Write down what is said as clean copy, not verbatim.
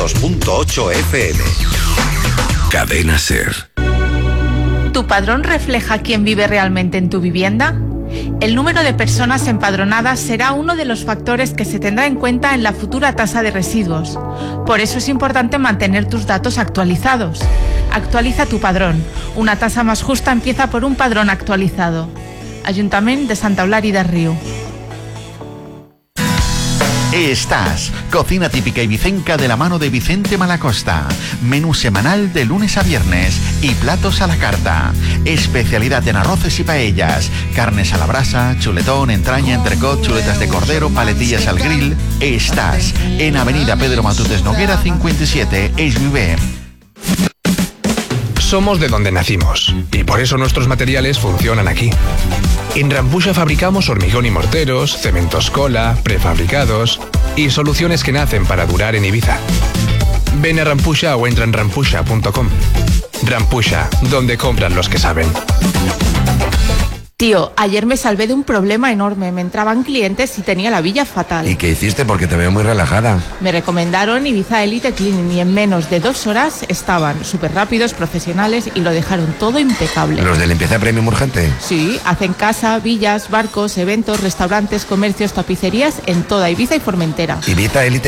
102.8 FM. Cadena SER. ¿Tu padrón refleja quién vive realmente en tu vivienda? El número de personas empadronadas será uno de los factores que se tendrá en cuenta en la futura tasa de residuos. Por eso es importante mantener tus datos actualizados. Actualiza tu padrón. Una tasa más justa empieza por un padrón actualizado. Ayuntamiento de Santa Eulalia des Riu. Estás, cocina típica ibicenca de la mano de Vicente Malacosta. Menú semanal de lunes a viernes y platos a la carta. Especialidad en arroces y paellas. Carnes a la brasa, chuletón, entraña, entrecot, chuletas de cordero, paletillas al grill. Estás en Avenida Pedro Matutes Noguera 57, Esvivé. Somos de donde nacimos y por eso nuestros materiales funcionan aquí. En Rampusha fabricamos hormigón y morteros, cementos cola, prefabricados y soluciones que nacen para durar en Ibiza. Ven a Rampusha o entra en rampusha.com. Rampusha, donde compran los que saben. Tío, ayer me salvé de un problema enorme. Me entraban clientes y tenía la villa fatal. ¿Y qué hiciste? Porque te veo muy relajada. Me recomendaron Ibiza Elite Cleaning y en menos de 2 horas estaban súper rápidos, profesionales y lo dejaron todo impecable. ¿Los de limpieza premium urgente? Sí, hacen casa, villas, barcos, eventos, restaurantes, comercios, tapicerías en toda Ibiza y Formentera. Ibiza Elite